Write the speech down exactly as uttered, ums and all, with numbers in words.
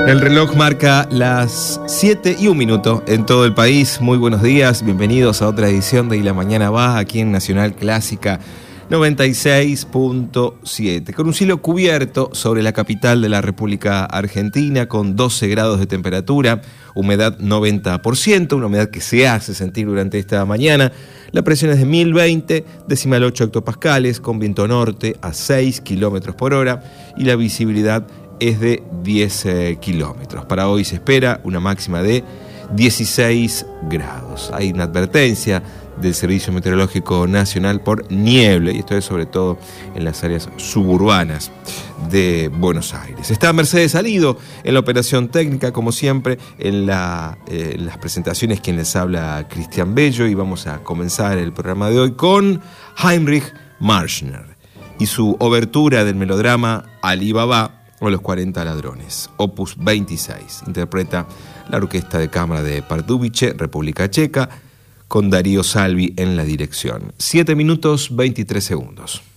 El reloj marca las siete y un minuto en todo el país. Muy buenos días, bienvenidos a otra edición de Y la Mañana Va, aquí en Nacional Clásica noventa y seis punto siete. Con un cielo cubierto sobre la capital de la República Argentina, con doce grados de temperatura, humedad noventa por ciento, una humedad que se hace sentir durante esta mañana. La presión es de mil veinte, decimal ocho hectopascales, con viento norte a seis kilómetros por hora y la visibilidad es de diez eh, kilómetros. Para hoy se espera una máxima de dieciséis grados. Hay una advertencia del Servicio Meteorológico Nacional por niebla, y esto es sobre todo en las áreas suburbanas de Buenos Aires. Está Mercedes Salido en la operación técnica, como siempre, en, la, eh, en las presentaciones quien les habla, Cristian Bello, y vamos a comenzar el programa de hoy con Heinrich Marschner y su obertura del melodrama Alí Baba o Los cuarenta ladrones, opus veintiséis. Interpreta la Orquesta de Cámara de Pardubice, República Checa, con Darío Salvi en la dirección. siete minutos veintitrés segundos.